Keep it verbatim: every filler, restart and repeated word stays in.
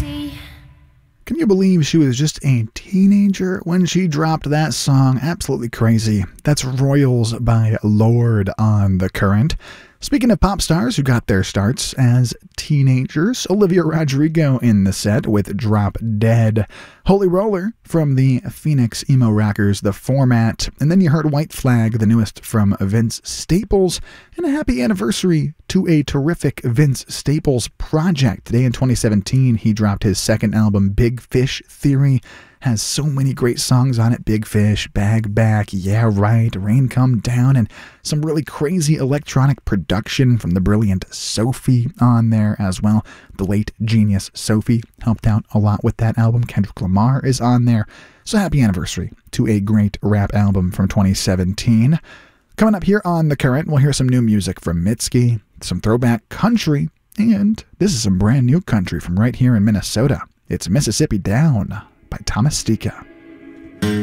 see. Can you believe she was just a teenager when she dropped that song? Absolutely crazy. That's Royals by Lorde on The Current. Speaking of pop stars who got their starts as teenagers, Olivia Rodrigo in the set with Drop Dead, Holy Roller from the Phoenix emo rockers The Format, and then you heard White Flag, the newest from Vince Staples, and a happy anniversary to a terrific Vince Staples project. Today in twenty seventeen, he dropped his second album, Big Fish Theory. Has so many great songs on it. Big Fish, Bag Back, Yeah Right, Rain Come Down, and some really crazy electronic production from the brilliant Sophie on there as well. The late genius Sophie helped out a lot with that album. Kendrick Lamar is on there. So happy anniversary to a great rap album from twenty seventeen. Coming up here on The Current, we'll hear some new music from Mitski, some throwback country, and this is some brand new country from right here in Minnesota. It's Mississippi Down by Thomas Stika.